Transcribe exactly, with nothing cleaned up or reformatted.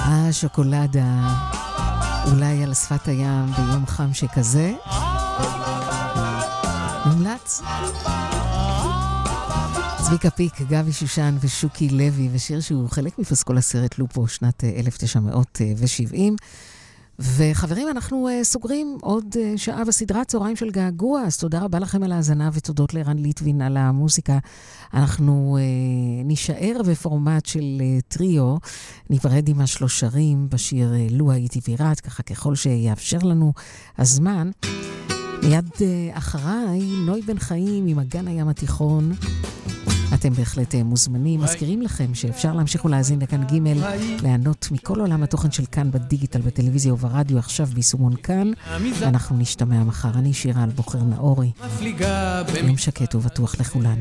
השוקולדה, אולי על שפת הים ביום חם שכזה. מומלץ. צביקה פיק, גבי שושן ושוקי לוי, ושיר שהוא חלק מפסקול הסרט לופו שנת אלף תשע מאות שבעים. וחברים, אנחנו uh, סוגרים עוד uh, שעה בסדרה צהריים של געגוע, אז תודה רבה לכם על ההאזנה ותודות לערן ליטווין על המוזיקה. אנחנו uh, נשאר בפורמט של uh, טריו, נפרד עם השלושרים בשיר uh, לו הייתי וירת, ככה ככל שיאפשר לנו הזמן. מיד uh, אחריי, נוי בן חיים עם אגן הים התיכון. אתם בהחלט מוזמנים. מזכירים לכם שאפשר להמשיך ולהזין לכאן ג' לענות מכל עולם התוכן של כאן בדיגיטל, בטלוויזיה וברדיו, עכשיו ביישומון כאן. ואנחנו נשתמע מחר. אני שירה על בוחר נאורי. יום שקט ובטוח לכולנו.